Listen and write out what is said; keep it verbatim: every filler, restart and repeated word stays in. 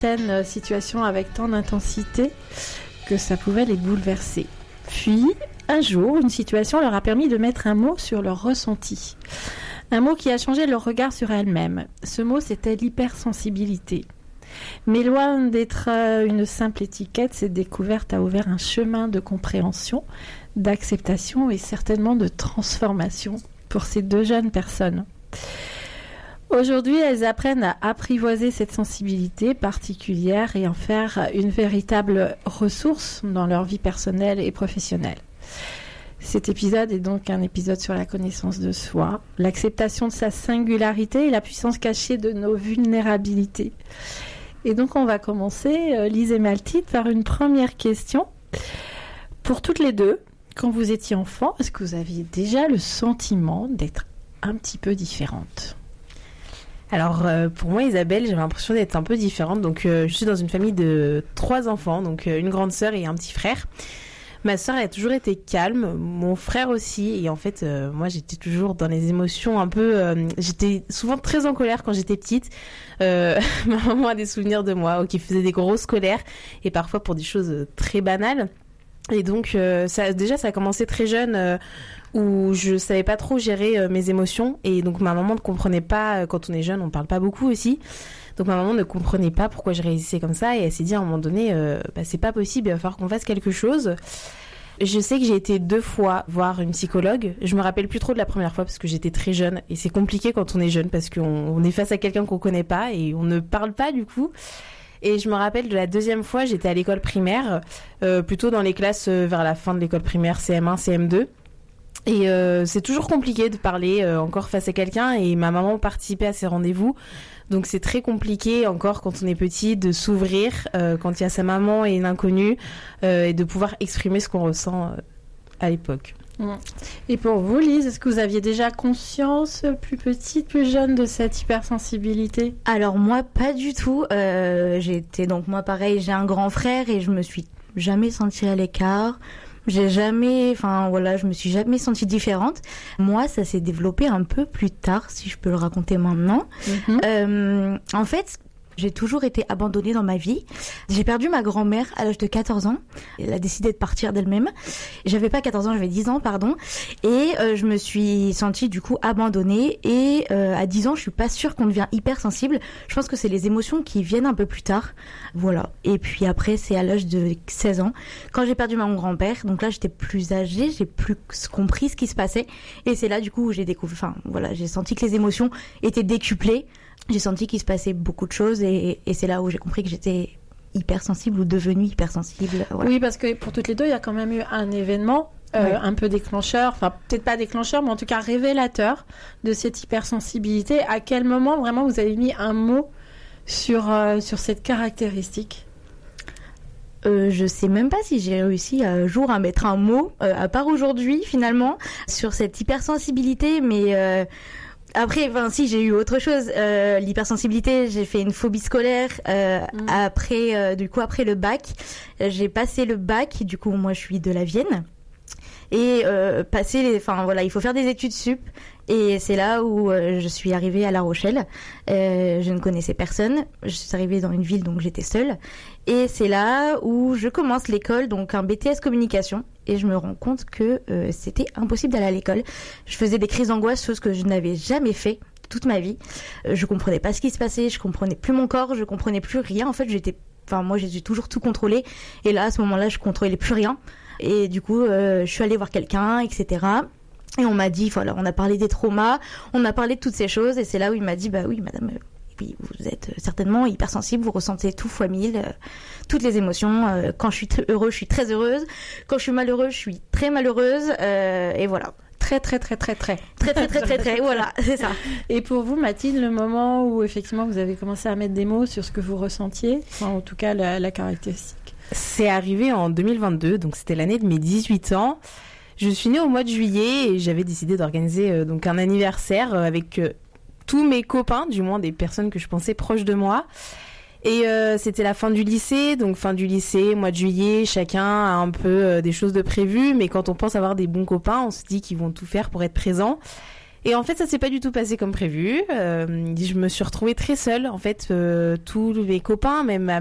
certaines situations avec tant d'intensité que ça pouvait les bouleverser. Puis, un jour, une situation leur a permis de mettre un mot sur leur ressenti. Un mot qui a changé leur regard sur elles-mêmes. Ce mot, c'était l'hypersensibilité. Mais loin d'être une simple étiquette, cette découverte a ouvert un chemin de compréhension, d'acceptation et certainement de transformation pour ces deux jeunes personnes. Aujourd'hui, elles apprennent à apprivoiser cette sensibilité particulière et en faire une véritable ressource dans leur vie personnelle et professionnelle. Cet épisode est donc un épisode sur la connaissance de soi, l'acceptation de sa singularité et la puissance cachée de nos vulnérabilités. Et donc, on va commencer, euh, Lise et Mathilde, par une première question. Pour toutes les deux, quand vous étiez enfant, est-ce que vous aviez déjà le sentiment d'être un petit peu différente ? Alors euh, pour moi, Isabelle, j'ai l'impression d'être un peu différente. Donc euh, je suis dans une famille de trois enfants, donc euh, une grande sœur et un petit frère. Ma sœur elle a toujours été calme, mon frère aussi, et en fait euh, moi j'étais toujours dans les émotions un peu. Euh, j'étais souvent très en colère quand j'étais petite. Euh, ma maman a des souvenirs de moi qui faisait des grosses colères et parfois pour des choses très banales. Et donc euh, ça, déjà ça a commencé très jeune. Euh, où je savais pas trop gérer euh, mes émotions et donc ma maman ne comprenait pas, euh, quand on est jeune on parle pas beaucoup aussi, donc ma maman ne comprenait pas pourquoi je réagissais comme ça et elle s'est dit à un moment donné euh, bah, c'est pas possible, il va falloir qu'on fasse quelque chose. Je sais que j'ai été deux fois voir une psychologue, je me rappelle plus trop de la première fois parce que j'étais très jeune et c'est compliqué quand on est jeune parce qu'on on est face à quelqu'un qu'on connaît pas et on ne parle pas du coup. Et je me rappelle de la deuxième fois, j'étais à l'école primaire, euh, plutôt dans les classes euh, vers la fin de l'école primaire, C M un, C M deux. Et euh, c'est toujours compliqué de parler euh, encore face à quelqu'un et ma maman participait à ces rendez-vous. Donc c'est très compliqué encore quand on est petit de s'ouvrir euh, quand il y a sa maman et une inconnue euh, et de pouvoir exprimer ce qu'on ressent euh, à l'époque. Et pour vous, Lise, est-ce que vous aviez déjà conscience, plus petite, plus jeune, de cette hypersensibilité ? Alors moi, pas du tout. Euh, j'étais donc moi pareil, j'ai un grand frère et je me suis jamais sentie à l'écart. J'ai jamais, enfin voilà, je me suis jamais sentie différente. Moi, ça s'est développé un peu plus tard, si je peux le raconter maintenant. Mm-hmm. Euh, en fait, j'ai toujours été abandonnée dans ma vie. J'ai perdu ma grand-mère à l'âge de quatorze ans. Elle a décidé de partir d'elle-même. J'avais pas quatorze ans, j'avais dix ans, pardon. Et euh, je me suis sentie du coup abandonnée. Et euh, à dix ans, je suis pas sûre qu'on devient hypersensible. Je pense que c'est les émotions qui viennent un peu plus tard. Voilà. Et puis après, c'est à l'âge de seize ans, quand j'ai perdu mon grand-père. Donc là, j'étais plus âgée, j'ai plus compris ce qui se passait. Et c'est là du coup où j'ai découvert, enfin voilà, j'ai senti que les émotions étaient décuplées. J'ai senti qu'il se passait beaucoup de choses et, et c'est là où j'ai compris que j'étais hypersensible ou devenue hypersensible. Voilà. Oui, parce que pour toutes les deux, il y a quand même eu un événement euh, ouais. un peu déclencheur, enfin peut-être pas déclencheur, mais en tout cas révélateur de cette hypersensibilité. À quel moment vraiment vous avez mis un mot sur, euh, sur cette caractéristique ? Euh, je sais même pas si j'ai réussi un jour à mettre un mot, euh, à part aujourd'hui finalement, sur cette hypersensibilité, mais... Euh, Après, enfin, si, j'ai eu autre chose. Euh, l'hypersensibilité, j'ai fait une phobie scolaire. Euh, mmh. Après, euh, du coup, après le bac, j'ai passé le bac. Du coup, moi, je suis de la Vienne. Et euh, passer les, enfin voilà, il faut faire des études sup. Et c'est là où euh, je suis arrivée à La Rochelle. Euh, je ne connaissais personne. Je suis arrivée dans une ville, donc j'étais seule. Et c'est là où je commence l'école, donc un B T S communication. Et je me rends compte que euh, c'était impossible d'aller à l'école. Je faisais des crises d'angoisse, chose que je n'avais jamais fait toute ma vie. Euh, je comprenais pas ce qui se passait, je comprenais plus mon corps, je comprenais plus rien. En fait, j'étais, enfin moi, j'ai toujours tout contrôlé. Et là, à ce moment-là, je contrôlais plus rien. Et du coup, euh, je suis allée voir quelqu'un, et cetera. Et on m'a dit, voilà, on a parlé des traumas, on a parlé de toutes ces choses. Et c'est là où il m'a dit, bah oui, madame. Euh, Oui, vous êtes certainement hypersensible, vous ressentez tout fois mille, euh, toutes les émotions. Euh, quand je suis t- heureuse, je suis très heureuse. Quand je suis malheureuse, je suis très malheureuse. Euh, et voilà. Très, très, très, très, très. Très, très, très, très, très. Voilà, c'est ça. Et pour vous, Mathilde, le moment où effectivement vous avez commencé à mettre des mots sur ce que vous ressentiez, enfin, en tout cas la, la caractéristique. C'est arrivé en deux mille vingt-deux, donc c'était l'année de mes dix-huit ans. Je suis née au mois de juillet et j'avais décidé d'organiser euh, donc un anniversaire euh, avec... Euh, tous mes copains, du moins des personnes que je pensais proches de moi. Et euh, c'était la fin du lycée, donc fin du lycée, mois de juillet, chacun a un peu euh, des choses de prévues, mais quand on pense avoir des bons copains, on se dit qu'ils vont tout faire pour être présents. Et en fait, ça s'est pas du tout passé comme prévu. Euh, je me suis retrouvée très seule. En fait, euh, tous mes copains, même ma